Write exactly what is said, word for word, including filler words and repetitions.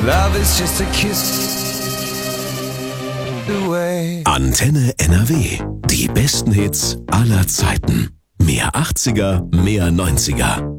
Love is just a kiss away. Antenne N R W. Die besten Hits aller Zeiten. Mehr achtziger, mehr neunziger.